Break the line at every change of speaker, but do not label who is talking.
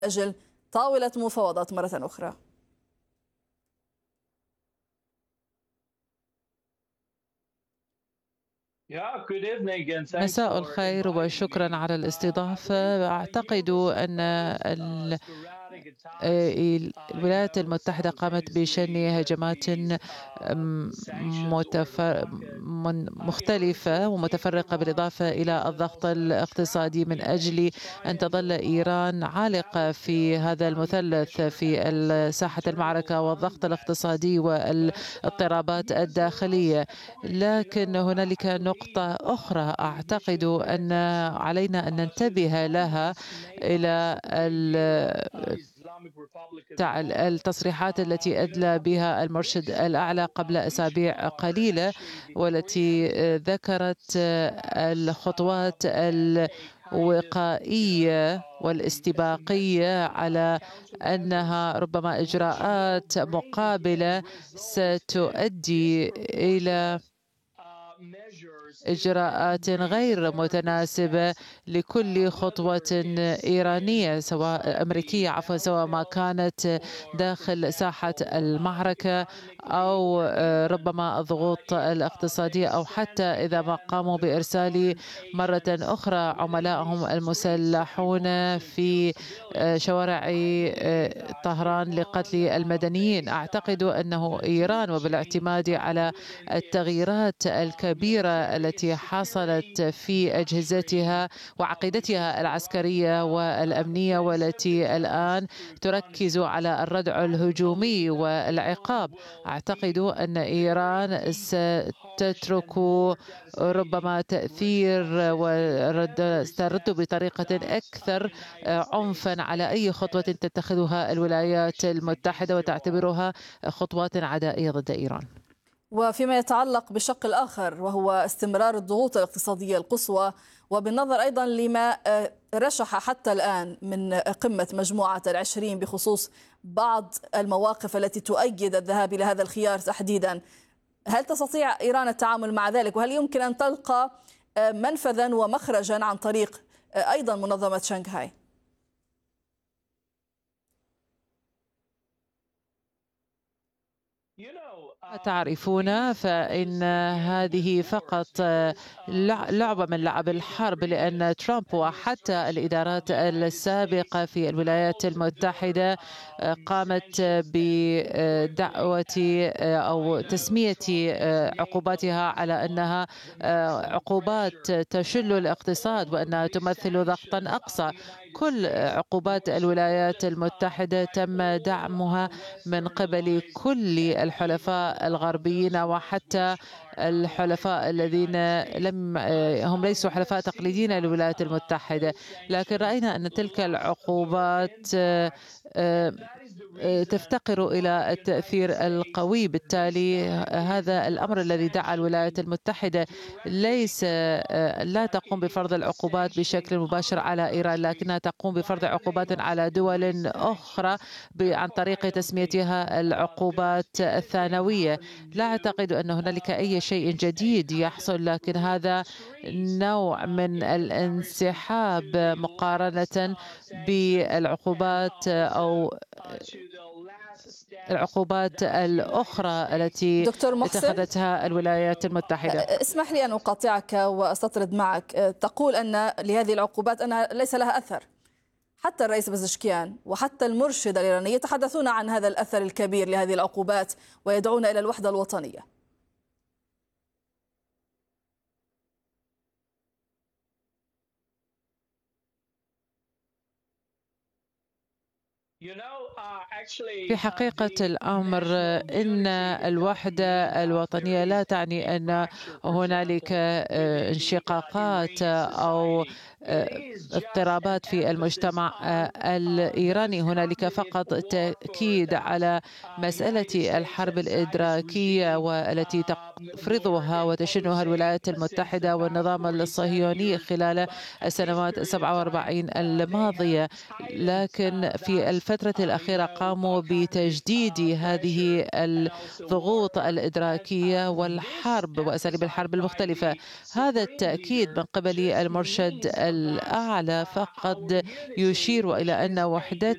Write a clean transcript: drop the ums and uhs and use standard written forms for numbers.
أجل طاولة مفاوضات مرة أخرى.
مساء الخير وشكرا على الاستضافة. أعتقد أن الولايات المتحدة قامت بشن هجمات مختلفة ومتفرقة بالإضافة إلى الضغط الاقتصادي من أجل أن تظل إيران عالقة في هذا المثلث في ساحة المعركة والضغط الاقتصادي والاضطرابات الداخلية. لكن هنالك نقطة أخرى أعتقد أن علينا أن ننتبه لها، إلى التصريحات التي أدلى بها المرشد الأعلى قبل أسابيع قليلة، والتي ذكرت الخطوات الوقائية والاستباقية على أنها ربما إجراءات مقابلة ستؤدي إلى إجراءات غير متناسبة لكل خطوة إيرانية أمريكية سواء ما كانت داخل ساحة المعركة أو ربما الضغوط الاقتصادية، أو حتى إذا ما قاموا بإرسال مرة أخرى عملائهم المسلحون في شوارع طهران لقتل المدنيين. أعتقد أنه إيران وبالاعتماد على التغييرات الكبيرة التي حصلت في أجهزتها وعقيدتها العسكرية والأمنية، والتي الآن تركز على الردع الهجومي والعقاب، أعتقد أن إيران ستترك ربما تأثير وسترد بطريقة أكثر عنفا على أي خطوة تتخذها الولايات المتحدة وتعتبرها خطوات عدائية ضد إيران.
وفيما يتعلق بالشق الآخر وهو استمرار الضغوط الاقتصادية القصوى، وبالنظر أيضا لما رشح حتى الآن من قمة مجموعة ال20 بخصوص بعض المواقف التي تؤيد الذهاب إلى هذا الخيار تحديدا، هل تستطيع إيران التعامل مع ذلك؟ وهل يمكن أن تلقى منفذا ومخرجا عن طريق أيضا منظمة شنغهاي؟
تعرفون فإن هذه فقط لعبة من لعب الحرب، لأن ترامب وحتى الإدارات السابقة في الولايات المتحدة قامت بدعوة أو تسمية عقوباتها على أنها عقوبات تشل الاقتصاد وأنها تمثل ضغطا أقصى. كل عقوبات الولايات المتحدة تم دعمها من قبل كل الحلفاء الغربيين وحتى الحلفاء الذين هم ليسوا حلفاء تقليديين للولايات المتحدة، لكن رأينا أن تلك العقوبات تفتقر إلى التأثير القوي. بالتالي هذا الأمر الذي دعا الولايات المتحدة لا تقوم بفرض العقوبات بشكل مباشر على إيران، لكنها تقوم بفرض عقوبات على دول أخرى عن طريق تسميتها العقوبات الثانوية. لا أعتقد أن هنالك أي شيء جديد يحصل، لكن هذا نوع من الانسحاب مقارنة بالعقوبات أو العقوبات الأخرى التي اتخذتها الولايات المتحدة.
اسمح لي أن أقاطعك وأستطرد معك. تقول أن لهذه العقوبات أنها ليس لها أثر. حتى الرئيس بزشكيان وحتى المرشد الإيراني يتحدثون عن هذا الأثر الكبير لهذه العقوبات ويدعون إلى الوحدة الوطنية.
في حقيقة الأمر إن الوحدة الوطنية لا تعني أن هنالك انشقاقات أو اضطرابات في المجتمع الإيراني. هنالك فقط تأكيد على مسألة الحرب الإدراكية والتي تفرضها وتشنها الولايات المتحدة والنظام الصهيوني خلال السنوات 47 الماضية، لكن في الفترة الأخيرة قاموا بتجديد هذه الضغوط الإدراكية والحرب وأساليب الحرب المختلفة. هذا التأكيد من قبل المرشد الأعلى فقد يشير إلى أن وحدة